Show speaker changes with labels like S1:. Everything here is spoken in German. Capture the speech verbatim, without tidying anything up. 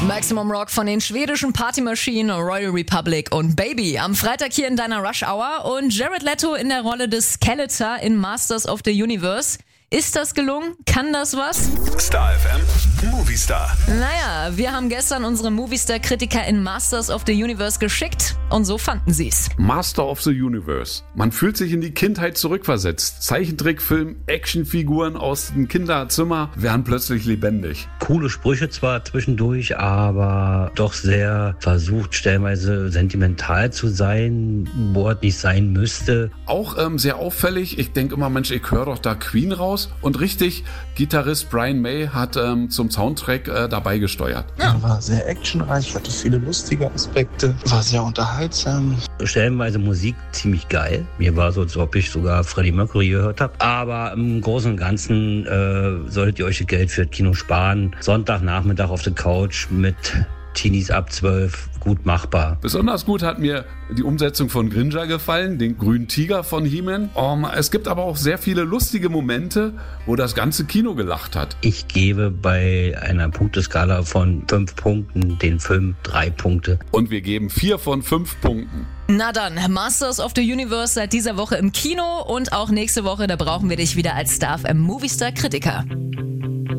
S1: Maximum Rock von den schwedischen Partymaschinen Royal Republic und Baby. Am Freitag hier in deiner Rush Hour und Jared Leto in der Rolle des Skeletor in Masters of the Universe. Ist das gelungen? Kann das was?
S2: Star F M, Movie Star.
S1: Naja, wir haben gestern unsere Movistar-Kritiker in Masters of the Universe geschickt und so fanden sie's.
S3: Master of the Universe. Man fühlt sich in die Kindheit zurückversetzt. Zeichentrickfilm, Actionfiguren aus dem Kinderzimmer werden plötzlich lebendig.
S4: Coole Sprüche zwar zwischendurch, aber doch sehr versucht, stellenweise sentimental zu sein, wo es nicht sein müsste.
S3: Auch ähm, sehr auffällig. Ich denke immer, Mensch, ich höre doch da Queen raus. Und richtig, Gitarrist Brian May hat ähm, zum Soundtrack äh, dabei gesteuert.
S5: Ja. War sehr actionreich, hatte viele lustige Aspekte, war sehr unterhaltsam.
S4: Stellenweise Musik ziemlich geil. Mir war so, als ob ich sogar Freddie Mercury gehört habe. Aber im Großen und Ganzen äh, solltet ihr euch das Geld für das Kino sparen. Sonntagnachmittag auf der Couch mit Teenies ab zwölf, gut machbar.
S3: Besonders gut hat mir die Umsetzung von Grinja gefallen, den grünen Tiger von He-Man. Um, es gibt aber auch sehr viele lustige Momente, wo das ganze Kino gelacht hat.
S4: Ich gebe bei einer Punkteskala von fünf Punkten den Film drei Punkte.
S3: Und wir geben vier von fünf Punkten.
S1: Na dann, Masters of the Universe seit dieser Woche im Kino und auch nächste Woche, da brauchen wir dich wieder als Star F M Movistar Kritiker.